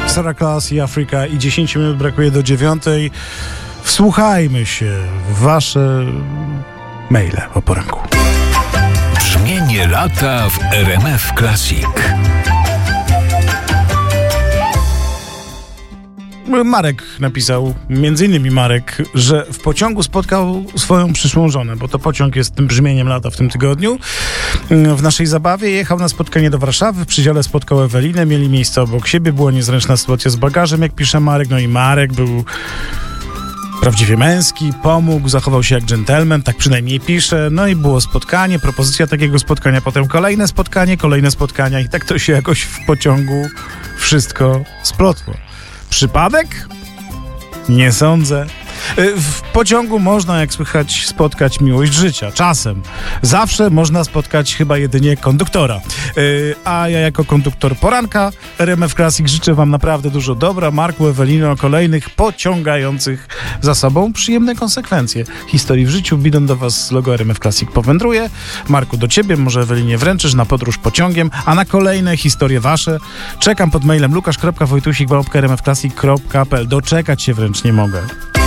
Sarah Class i Afryka i 10 minut brakuje do 9. Wsłuchajmy się w wasze maile o poranku. Brzmienie lata w RMF Classic. Marek napisał, między innymi Marek, że w pociągu spotkał swoją przyszłą żonę, bo to pociąg jest tym brzmieniem lata w tym tygodniu. W naszej zabawie jechał na spotkanie do Warszawy, w przedziale spotkał Ewelinę, mieli miejsce obok siebie, była niezręczna sytuacja z bagażem, jak pisze Marek, no i Marek był prawdziwie męski, pomógł, zachował się jak dżentelmen, tak przynajmniej pisze, no i było spotkanie, propozycja takiego spotkania, potem kolejne spotkania i tak to się jakoś w pociągu wszystko splotło. Przypadek? Nie sądzę. W pociągu można, jak słychać, spotkać miłość życia. Czasem. Zawsze można spotkać chyba jedynie konduktora. A ja jako konduktor poranka RMF Classic życzę wam naprawdę dużo dobra. Marku, Ewelino, kolejnych pociągających za sobą przyjemne konsekwencje historii w życiu. Bidon do was z logo RMF Classic powędruje. Marku, do ciebie, może Ewelinie wręczysz na podróż pociągiem, a na kolejne historie wasze czekam pod mailem lukasz.wojtusik@rmfclassic.pl. Doczekać się wręcz nie mogę.